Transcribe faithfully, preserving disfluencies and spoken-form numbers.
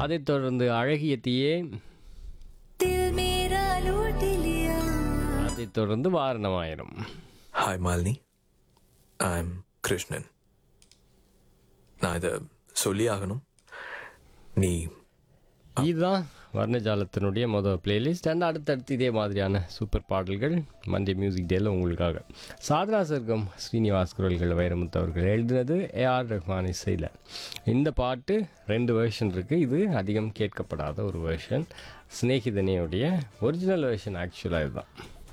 அதைத் தொடர்ந்து அழகிய தீயே, दिल मेरा लूट लिया. அதைத் தொடர்ந்து Vaaranam Aayiram. Hi Malini, I am Krishnan. நான் இதை சொல்லி ஆகணும். நீ இதுதான் வர்ணஜாலத்தினுடைய மொதல் பிளேலிஸ்ட். அண்ட் அடுத்தடுத்து இதே மாதிரியான சூப்பர் பாடல்கள் மண்டே மியூசிக் டேல உங்களுக்காக. சாதனா சர்க்கம் ஸ்ரீனிவாஸ் குரல்கள், வைரமுத்து அவர்கள் எழுதினது, ஏஆர் ரஹ்மான் இசையில். இந்த பாட்டு ரெண்டு வெர்ஷன் இருக்குது. இது அதிகம் கேட்கப்படாத ஒரு வெர்ஷன். ஸ்நேகிதனையுடைய ஒரிஜினல் வெர்ஷன் ஆக்சுவலாக இதுதான்.